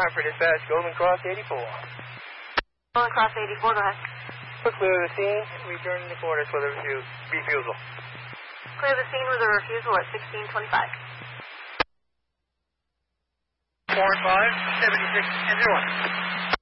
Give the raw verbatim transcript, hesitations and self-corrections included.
Hartford Dispatch, Golden Cross eighty-four. Golden Cross eighty-four, go ahead. We're clear of the scene. Return to quarters for the refu- refusal. Clear the scene with a refusal at sixteen twenty-five. four and five, seventy-six, and zero one.